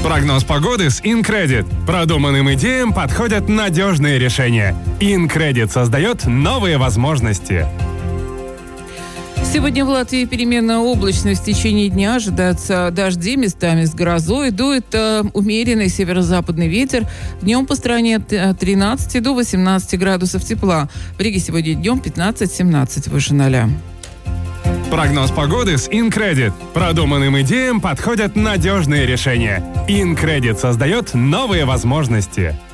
Прогноз погоды с InCredit. Продуманным идеям подходят надежные решения. InCredit создает новые возможности. Сегодня в Латвии переменная облачность. В течение дня ожидаются дожди, местами с грозой. Дует умеренный северо-западный ветер. Днем по стране от 13 до 18 градусов тепла. В Риге сегодня днем 15-17 выше 0. Прогноз погоды с InCredit. Продуманным идеям подходят надежные решения. InCredit создает новые возможности.